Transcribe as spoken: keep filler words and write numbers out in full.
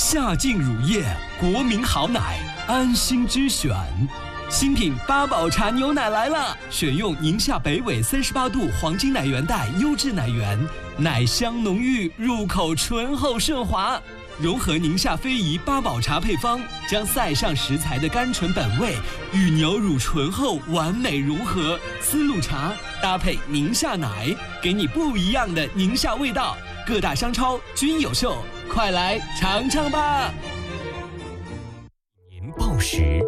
夏劲乳业，国民好奶，安心之选。新品八宝茶牛奶来了，选用宁夏北纬三十八度黄金奶源带优质奶源，奶香浓郁，入口醇厚顺滑。融合宁夏非遗八宝茶配方，将塞上食材的甘醇本味与牛乳醇厚完美融合。丝路茶搭配宁夏奶，给你不一样的宁夏味道。各大商超均有售，快来尝尝吧！ 年报时。